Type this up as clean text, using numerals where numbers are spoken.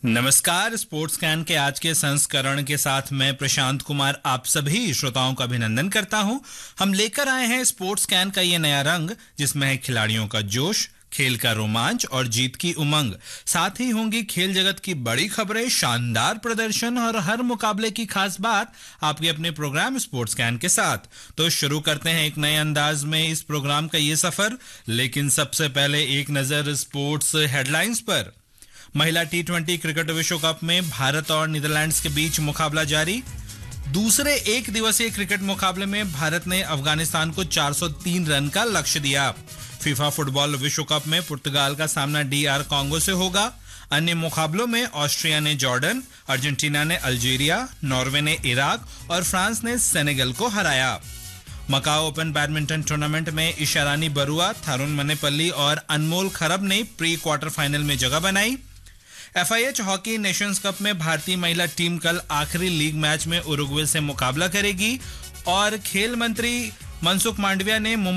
नमस्कार। Sports can के आज के संस्करण के साथ मैं प्रशांत कुमार आप सभी श्रोताओं का अभिनंदन करता हूं। हम लेकर आए हैं स्पोर्ट्स कैन का ये नया रंग, जिसमें है खिलाड़ियों का जोश, खेल का रोमांच और जीत की उमंग। साथ ही होंगी खेल जगत की बड़ी खबरें, शानदार प्रदर्शन और हर मुकाबले की खास बात आपके अपने प्रोग्राम स्पोर्ट्स कैन के साथ। तो शुरू करते हैं एक नए अंदाज में इस प्रोग्राम का ये सफर। लेकिन सबसे पहले एक नजर स्पोर्ट्स हेडलाइंस पर। महिला टी20 क्रिकेट विश्व कप में भारत और नीदरलैंड्स के बीच मुकाबला जारी। दूसरे एक दिवसीय क्रिकेट मुकाबले में भारत ने अफगानिस्तान को 403 रन का लक्ष्य दिया। फीफा फुटबॉल विश्व कप में पुर्तगाल का सामना DR कांगो से होगा। अन्य मुकाबलों में ऑस्ट्रिया ने जॉर्डन, अर्जेंटीना ने अल्जीरिया, नॉर्वे ने इराक और फ्रांस ने सेनेगल को हराया। मकाओ ओपन बैडमिंटन टूर्नामेंट में ईशा रानी बरुआ, थारुन मनेपल्ली और अनमोल खरब ने प्री क्वार्टर फाइनल में जगह बनाई। FIH हॉकी नेशंस कप में भारतीय महिला टीम कल आखिरी लीग मैच में उरुग्वे से मुकाबला करेगी। और खेल मंत्री मनसुख मांडविया ने